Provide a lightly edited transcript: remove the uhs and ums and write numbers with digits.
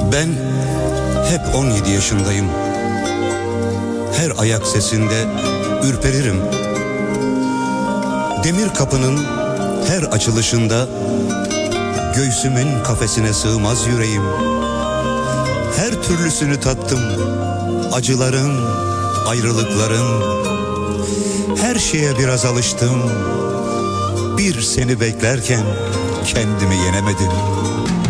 Ben hep 17 yaşındayım. Her ayak sesinde ürperirim. Demir kapının her açılışında göğsümün kafesine sığmaz yüreğim. Her türlüsünü tattım, acıların, ayrılıkların. Her şeye biraz alıştım. Bir seni beklerken kendimi yenemedim.